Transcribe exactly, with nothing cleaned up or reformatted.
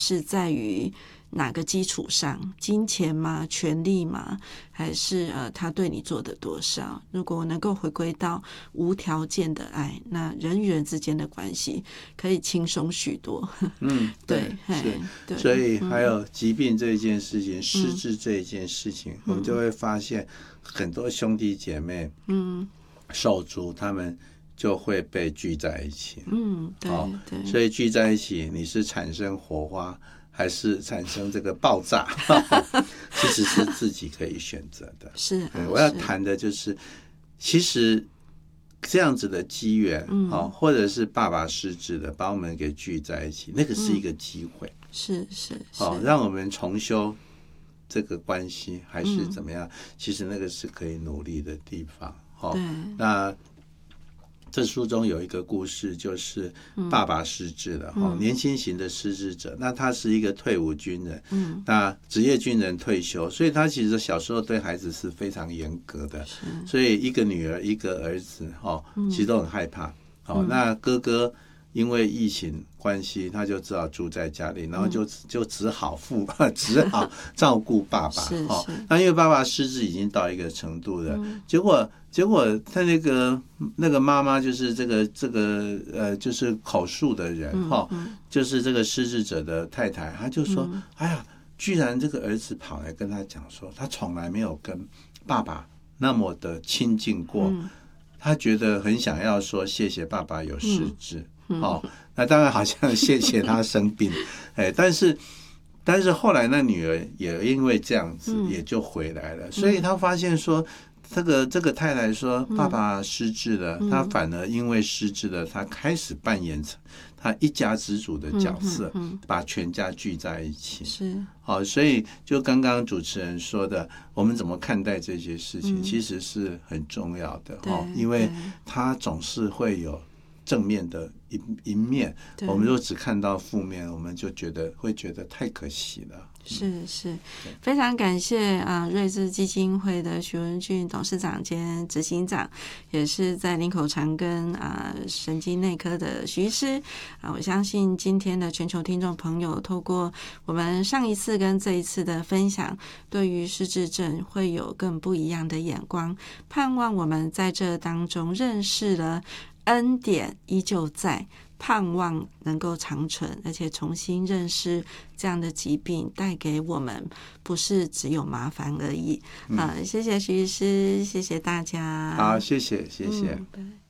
是在于哪个基础上？金钱吗？权力吗？还是呃他对你做的多少？如果能够回归到无条件的爱，那人与人之间的关系可以轻松许多。 嗯， 对， 对，是， 对， 所以还有疾病这一件事情，失智这一件事情， 嗯、 我们就会发现很多兄弟姐妹，嗯，手足他们就会被聚在一起。 嗯，对、哦、对， 所以聚在一起，你是产生火花还是产生这个爆炸其实是自己可以选择的。 是、啊、 我要谈的就是其实这样子的机缘、嗯哦、或者是爸爸失智的把我们给聚在一起，那个是一个机会、嗯、 是是是、 哦、让我们重修这个关系还是怎么样、嗯、其实那个是可以努力的地方、哦、对，那这书中有一个故事，就是爸爸失智了、嗯、年轻型的失智者，那他是一个退伍军人、嗯、那职业军人退休，所以他其实小时候对孩子是非常严格的，所以一个女儿一个儿子、哦、其实都很害怕、哦、那哥哥因为疫情关系，他就只好住在家里，然后就、嗯、就只好父只好照顾爸爸。是是、哦、那因为爸爸失智已经到一个程度了，嗯、结果结果他那个那个妈妈就是这个这个呃就是口述的人哈、嗯嗯，就是这个失智者的太太，她就说、嗯：“哎呀，居然这个儿子跑来跟他讲说，他从来没有跟爸爸那么的亲近过。嗯”他觉得很想要说谢谢爸爸有失智、嗯哦、那当然好像谢谢他生病哎，但是但是后来那女儿也因为这样子也就回来了、嗯、所以他发现说这个这个太太说爸爸失智了、嗯、他反而因为失智了，他开始扮演他一家之主的角色、嗯嗯嗯、把全家聚在一起。是好，所以就刚刚主持人说的，我们怎么看待这些事情、嗯、其实是很重要的、哦、因为他总是会有正面的一一面，我们如果只看到负面，我们就觉得会觉得太可惜了。 是是，非常感谢啊、呃，瑞智基金会的徐文俊董事长兼执行长，也是在林口长庚啊、呃、神经内科的徐医师啊、呃。我相信今天的全球听众朋友，透过我们上一次跟这一次的分享，对于失智症会有更不一样的眼光。盼望我们在这当中认识了恩典依旧在。盼望能够长存，而且重新认识这样的疾病带给我们不是只有麻烦而已、嗯呃、谢谢徐医师，谢谢大家。 好，谢谢谢谢、嗯